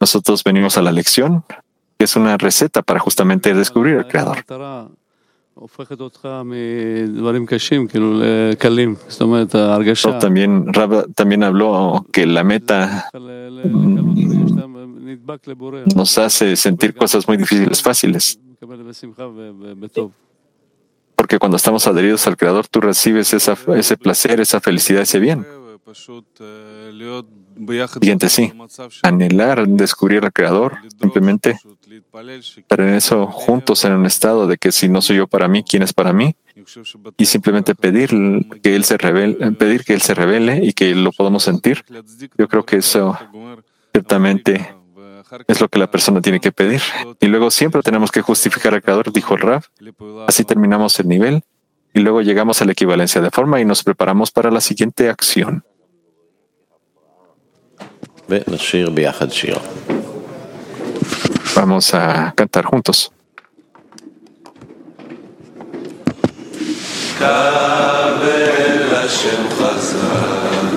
nosotros venimos a la lección, que es una receta para justamente descubrir al Creador. Rob también habló que la meta nos hace sentir cosas muy difíciles fáciles. Porque cuando estamos adheridos al Creador, tú recibes ese placer, esa felicidad, ese bien. Siguiente, sí. Anhelar descubrir al Creador, simplemente estar en eso juntos en un estado de que si no soy yo para mí, ¿quién es para mí? Y simplemente pedir que Él se revele y que lo podamos sentir. Yo creo que eso ciertamente es lo que la persona tiene que pedir. Y luego siempre tenemos que justificar al Creador, dijo el Rav. Así terminamos el nivel y luego llegamos a la equivalencia de forma y nos preparamos para la siguiente acción. Vamos a cantar juntos. Kabel Hashem Chazal